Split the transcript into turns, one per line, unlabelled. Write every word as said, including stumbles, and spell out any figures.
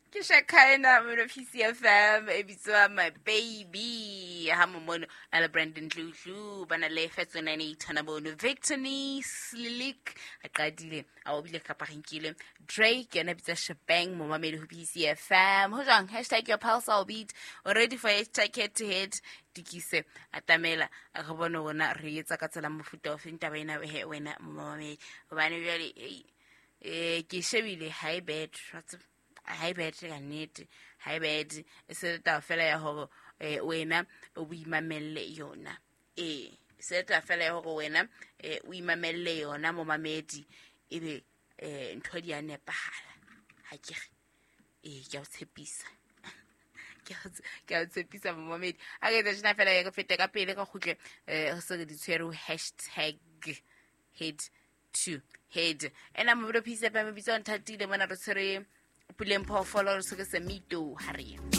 Ke Shakaina mo P C F M e bitswa my baby ha momono ala Brandon Dludlu bana le fetsona ne itana bono Victory Slick a qadile a o bile ka parinkile Drake ena bitsa Shebang mo mamedi ho P C F M ho jang hashtag your pulse all beat already for hashtag head to head dikise atamela a go bona bona re etsa ka tsela mofuta o fenta ba ena he wena mo mamedi bana bjale eh ke shebile high bed high bed ka nnete high bed e se ta fela ya ho wena o buimamelle yona eh se ta fela ya ho wena o imamelle yona mo mamedi ebe eh ntho di a nepahala ha ke eh ke a tshepisa ke a tshepisa mo mamedi a ke tsena fela ya go feta ka pele ka khutle eh se di tshwere hashtag head to head ena mo bro P C F M bitso nthatile mona re tshwere Puleng Phoofolo re se ke se mito ha re